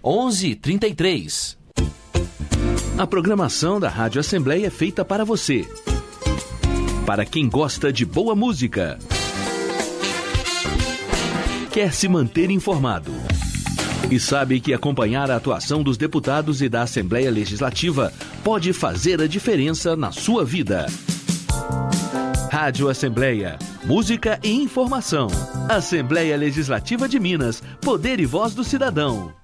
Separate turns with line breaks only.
1133.
A programação da Rádio Assembleia é feita para você. Para quem gosta de boa música. Quer se manter informado. E sabe que acompanhar a atuação dos deputados e da Assembleia Legislativa pode fazer a diferença na sua vida. Rádio Assembleia. Música e informação. Assembleia Legislativa de Minas. Poder e voz do cidadão.